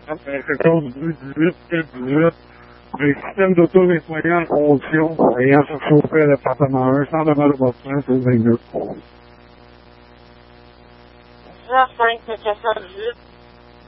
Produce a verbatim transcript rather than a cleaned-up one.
quelque chose du dix-huit dix-huit. Les systèmes d'auto-nettoyant en condition ayant surchauffé à l'appartement un sans demande de votre plainte au vingt-deux. zéro cinq, quatre cent dix-huit.